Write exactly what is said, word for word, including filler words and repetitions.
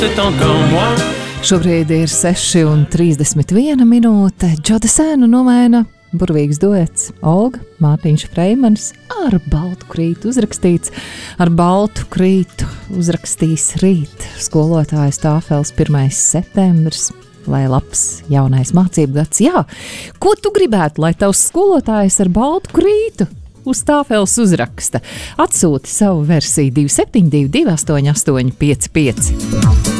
Šobrīd ir seši un trīsdesmit viena minūte. Džoda Sēnu nomaina burvīgs duets. Olga, Mārtiņš Freimans ar baltu krītu uzrakstīts. Ar baltu krītu uzrakstīs rīt skolotājs tāfels pirmais septembris. Lai labs jaunais mācību gads. Jā, ko tu gribētu, lai tavs skolotājs ar baltu krītu uz tāfels uzraksta? Atsūti savu versiju divi septiņi divi divi astoņi astoņi pieci pieci.